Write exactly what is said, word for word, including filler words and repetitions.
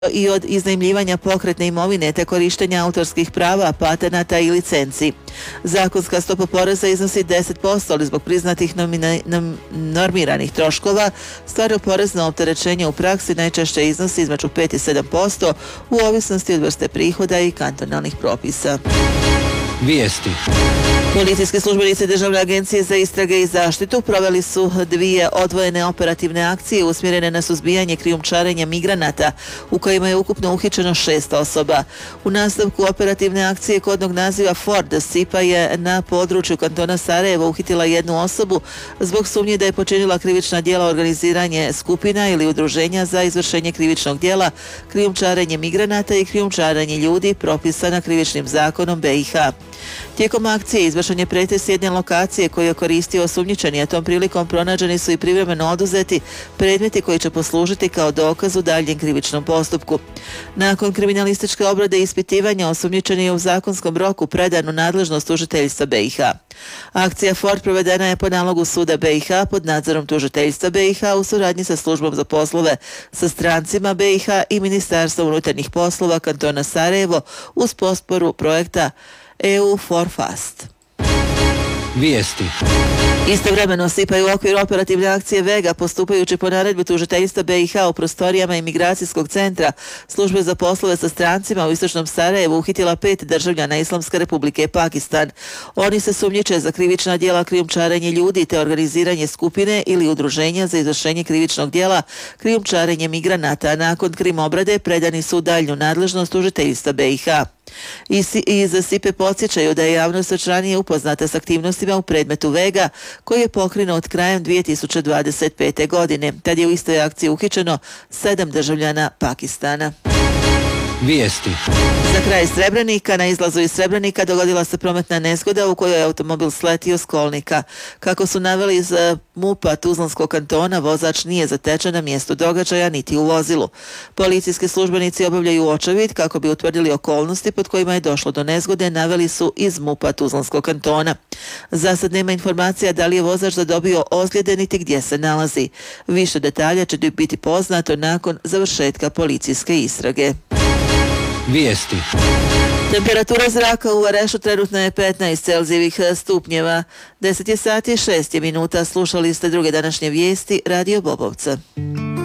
i od iznajmljivanja pokretne imovine te korištenja autorskih prava, patenata i licenci. Zakonska stopa poreza iznosi deset posto, ali zbog priznatih nomina, nom, normiranih troškova stvarno porezno opterećenje u praksi najčešće iznosi između pet i sedam posto u ovisnosti od vrste prihoda i kantonalnih propisa. Vijesti. Policijski službenici Državne agencije za istrage i zaštitu proveli su dvije odvojene operativne akcije usmjerene na suzbijanje krijumčarenja migranata, u kojima je ukupno uhićeno šest osoba. U nastavku operativne akcije kodnog naziva Ford, SIPA je na području kantona Sarajevo uhitila jednu osobu zbog sumnje da je počinila krivična djela organiziranje skupina ili udruženja za izvršenje krivičnog djela, krijumčarenje migranata i krijumčarenje ljudi propisana krivičnim zakonom B i H. Tijekom akcije izvršen je pretres jedne lokacije koju je koristio osumnjičeni, a tom prilikom pronađeni su i privremeno oduzeti predmeti koji će poslužiti kao dokaz u daljnjem krivičnom postupku. Nakon kriminalističke obrade i ispitivanja osumnjičeni je u zakonskom roku predan u nadležnost tužiteljstva B i H. Akcija Ford provedena je po nalogu suda B i H pod nadzorom tužiteljstva B i H u suradnji sa službom za poslove sa strancima B i H i Ministarstvom unutarnjih poslova kantona Sarajevo uz potporu projekta E U for Fast. Vijesti. Istovremeno SIPA je u okviru operativne akcije Vega, postupajući po naredbi tužiteljstva B i H u prostorijama imigracijskog centra službe za poslove sa strancima u istočnom Sarajevu uhitila pet državljana Islamske Republike Pakistan. Oni se sumnjiče za krivična djela krijumčarenje ljudi te organiziranje skupine ili udruženja za izvršenje krivičnog djela krijumčarenje migranata. Nakon krim obrade predani su u daljnju nadležnost tužiteljstva B i H. Iz SIPE podsjećaju da je javnost već ranije upoznata s aktivnostima u predmetu Vega, koji je pokrenut krajem dvije tisuće dvadeset pete. godine. Tad je u istoj akciji uhićeno sedam državljana Pakistana. Vijesti. Za kraj Srebrenika, na izlazu iz Srebrenika dogodila se prometna nezgoda u kojoj je automobil sletio s kolnika. Kako su naveli iz MUP-a Tuzlanskog kantona, vozač nije zatečen na mjestu događaja niti u vozilu. Policijski službenici obavljaju očevid kako bi utvrdili okolnosti pod kojima je došlo do nezgode, naveli su iz MUP-a Tuzlanskog kantona. Za sad nema informacija da li je vozač zadobio ozljede niti gdje se nalazi. Više detalja će biti poznato nakon završetka policijske istrage. Vijesti. Temperatura zraka u Varešu trenutno je petnaest Celzijevih stupnjeva. deset je sati i šest minuta. Slušali ste druge današnje vijesti Radio Bobovca.